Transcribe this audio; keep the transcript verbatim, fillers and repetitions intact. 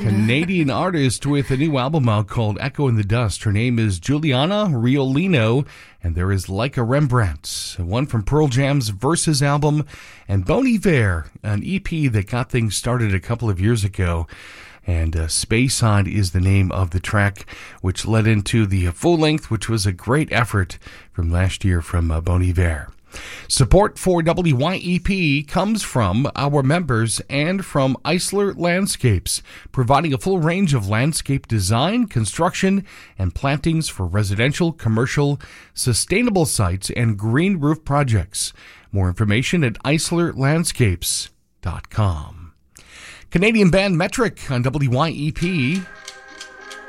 Canadian artist with a new album out called Echo in the Dust. Her name is Juliana Riolino, and there is Like a Rembrandt, one from Pearl Jam's Versus album, and Bon Iver, an E P that got things started a couple of years ago. And uh, Speyside is the name of the track, which led into the full length, which was a great effort from last year from uh, Bon Iver. Support for W Y E P comes from our members and from Eisler Landscapes, providing a full range of landscape design, construction, and plantings for residential, commercial, sustainable sites, and green roof projects. More information at eisler landscapes dot com. Canadian band Metric on W Y E P.